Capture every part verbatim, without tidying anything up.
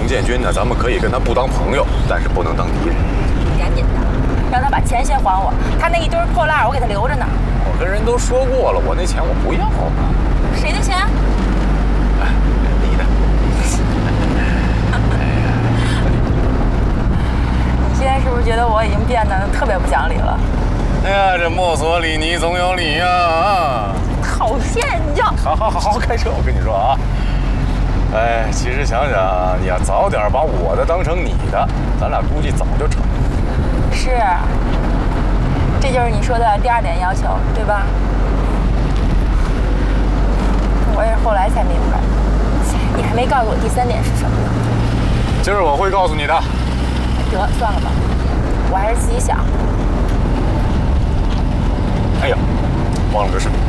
建军呢，咱们可以跟他不当朋友，但是不能当敌人。 赶紧的，让他把钱先还我，他那一堆破烂我给他留着呢。 我跟人都说过了，我那钱我不要。 谁的钱？ 哎，你的。哎呀， 你现在是不是觉得我已经变得特别不讲理了？ 哎呀，这墨索里尼总有理呀！啊， 讨厌你这！ 好好好好开车，我跟你说啊。哎，其实想想，你要早点把我的当成你的，咱俩估计早就成。 是，这就是你说的第二点要求，对吧？我也是后来才明白，你还没告诉我第三点是什么呢？ 今儿我会告诉你的。 得，算了吧，我还是自己想。 哎呀，忘了个事。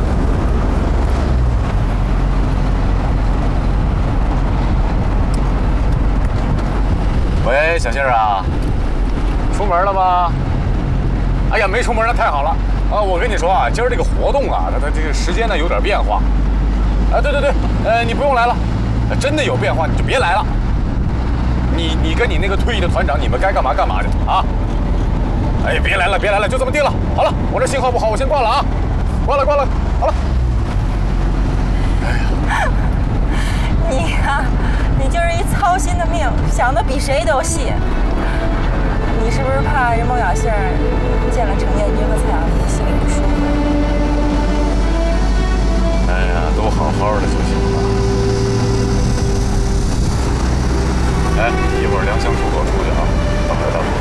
喂，小杏儿啊，出门了吗？哎呀，没出门那太好了啊！我跟你说啊，今儿这个活动啊，它它这个时间呢有点变化。啊，对对对，呃，你不用来了，真的有变化你就别来了。你你跟你那个退役的团长，你们该干嘛干嘛去啊！哎，别来了，别来了，就这么定了。好了，我这信号不好，我先挂了啊，挂了挂了，好了。哎呀， 你呀、啊，你就是一操心的命，想的比谁都细。你是不是怕人某小杏见了程